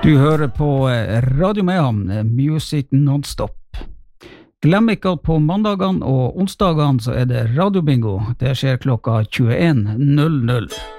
Du hører på Radio Mehamn, Music Non-Stop. Glem ikke at på mandagene og onsdagene så er det radiobingo. Det skjer klokka 21.00.